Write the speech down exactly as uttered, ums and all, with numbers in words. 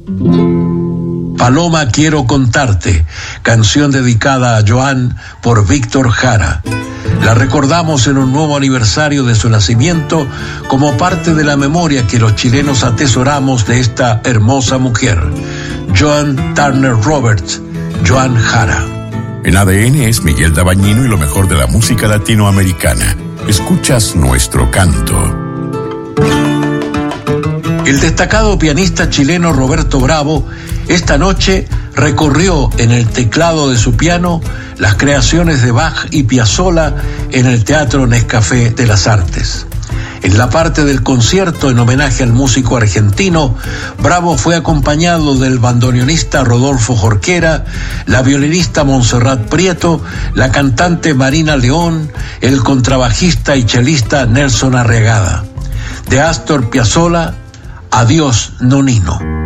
Paloma, quiero contarte, canción dedicada a Joan por Víctor Jara. La recordamos en un nuevo aniversario de su nacimiento como parte de la memoria que los chilenos atesoramos de esta hermosa mujer, Joan Turner Roberts, Joan Jara. En A D N es Miguel Dabañino y lo mejor de la música latinoamericana. Escuchas nuestro canto. El destacado pianista chileno Roberto Bravo esta noche recorrió en el teclado de su piano las creaciones de Bach y Piazzolla en el Teatro Nescafé de las Artes. En la parte del concierto en homenaje al músico argentino, Bravo fue acompañado del bandoneonista Rodolfo Jorquera, la violinista Montserrat Prieto, la cantante Marina León, el contrabajista y chelista Nelson Arriagada. De Astor Piazzolla, Adiós Nonino.